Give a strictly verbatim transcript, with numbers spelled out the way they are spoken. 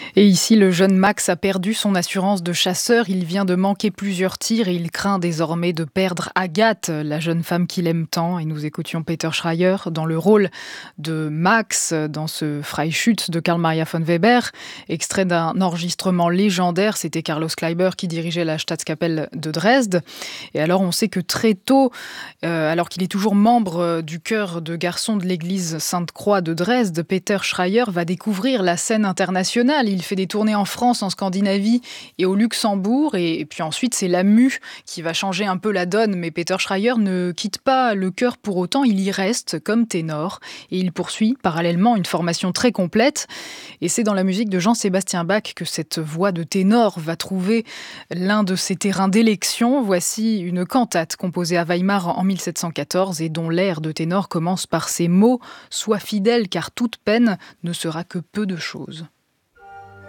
Et ici, le jeune Max a perdu son assurance de chasseur. Il vient de manquer plusieurs tirs et il craint désormais de perdre Agathe, la jeune femme qu'il aime tant. Et nous écoutions Peter Schreier dans le rôle de Max dans ce Freischütz de Karl Maria von Weber, extrait d'un enregistrement légendaire. C'était Carlos Kleiber qui dirigeait la Staatskapelle de Dresde. Et alors, on sait que très tôt, euh, alors qu'il est toujours membre du chœur de garçons de l'église Sainte-Croix de Dresde, Peter Schreier va découvrir la scène internationale. Il fait des tournées en France, en Scandinavie et au Luxembourg. Et, et puis ensuite, c'est la mue qui va changer un peu la donne. Mais Peter Schreier ne quitte pas le chœur pour autant. Il y reste comme ténor. Et il poursuit parallèlement une formation très complète. Et c'est dans la musique de Jean-Sébastien Bach que cette voix de ténor va trouver l'un de ses terrains d'élection. Voici une cantate composée à Weimar en mille sept cent quatorze et dont l'air de ténor commence par ces mots « Sois fidèle car toute peine ne sera que peu de choses ».